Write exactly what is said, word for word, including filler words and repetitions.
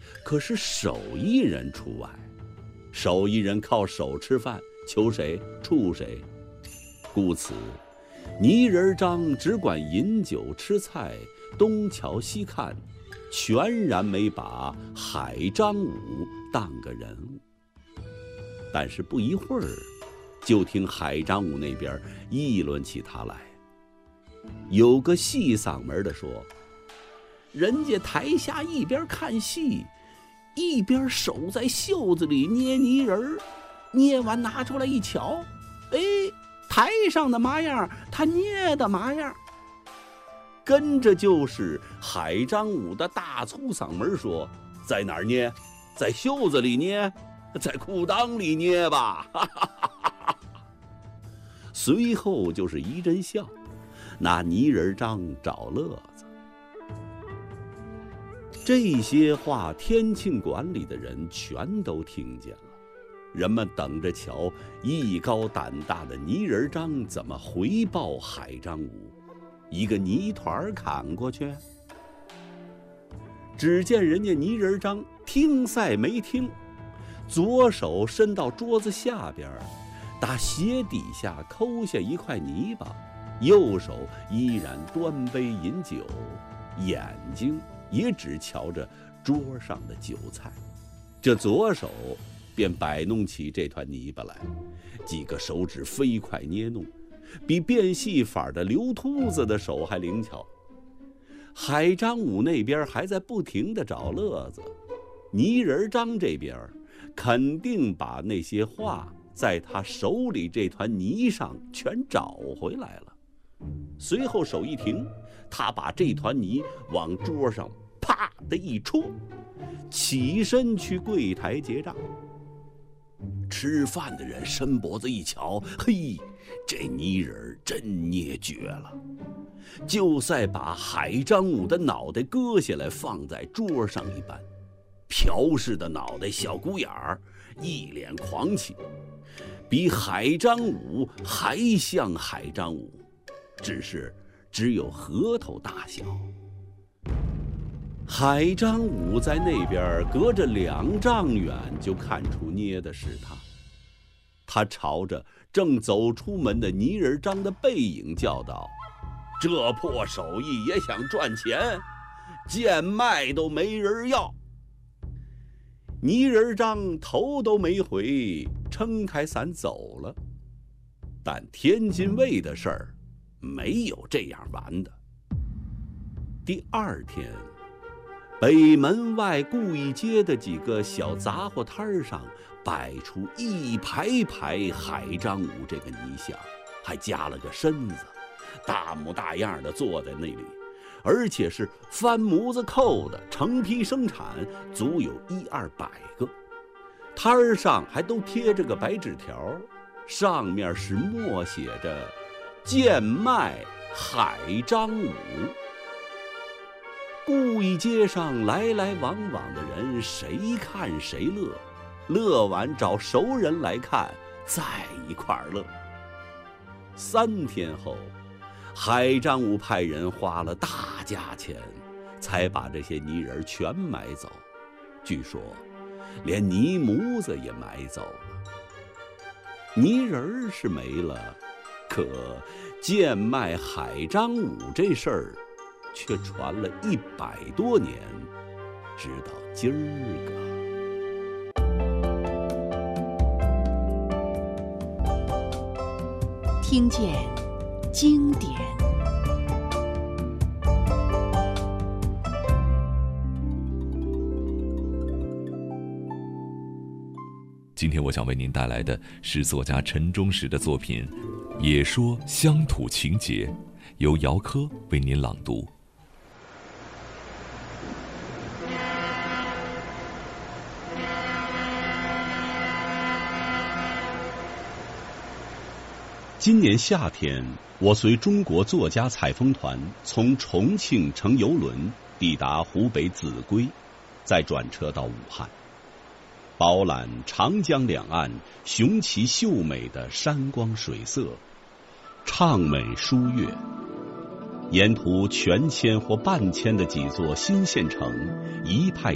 可是手艺人除外，手艺人靠手吃饭，求谁处谁。故此，泥人张只管饮酒吃菜，东瞧西看，全然没把海张武当个人物。但是不一会儿，就听海张武那边议论起他来。有个细嗓门的说：“人家台下一边看戏，一边手在袖子里捏泥人，捏完拿出来一瞧，哎，台上的麻样，他捏的麻样。”跟着就是海张武的大粗嗓门说：“在哪儿捏？在袖子里捏？在裤裆里捏吧！”随后就是一阵笑，拿泥人张找乐子。这些话天庆馆里的人全都听见了，人们等着瞧艺高胆大的泥人张怎么回报海张武。一个泥团砍过去，只见人家泥人张听赛没听，左手伸到桌子下边，打鞋底下抠下一块泥巴，右手依然端杯饮酒，眼睛也只瞧着桌上的酒菜。这左手便摆弄起这团泥巴来，几个手指飞快捏弄，比变戏法的刘秃子的手还灵巧。海张武那边还在不停地找乐子，泥人张这边肯定把那些话在他手里这团泥上全找回来了。随后手一停，他把这团泥往桌上啪的一戳，起身去柜台结账。吃饭的人伸脖子一瞧，嘿，这泥人真捏绝了，就赛把海张武的脑袋割下来放在桌上一般。朴氏的脑袋小鼓眼儿，一脸狂气，比海张武还像海张武，只是只有核桃大小。海张武在那边隔着两丈远就看出捏的是他，他朝着正走出门的泥人张的背影叫道：“这破手艺也想赚钱，贱卖都没人要。”泥人张头都没回，撑开伞走了。但天津卫的事儿没有这样完的。第二天，北门外顾义街的几个小杂货摊上摆出一排排海张武这个泥像，还加了个身子，大模大样的坐在那里，而且是翻模子扣的，成批生产，足有一二百个。摊儿上还都贴着个白纸条，上面是默写着“贱卖海张武”。顾义街上来来往往的人，谁看谁乐，乐完找熟人来看，再一块儿乐。三天后，海张武派人花了大价钱，才把这些泥人全买走。据说，连泥模子也买走了。泥人是没了，可贱卖海张武这事儿却传了一百多年，直到今儿个。听见经典。 今天我想为您带来的是作家陈忠实的作品《也说乡土情节》，由姚科为您朗读。 今年夏天，我随中国作家采风团从重庆乘邮轮抵达湖北秭归，再转车到武汉，饱览长江两岸雄奇秀美的山光水色，畅美书悦。沿途全迁或半迁的几座新县城，一派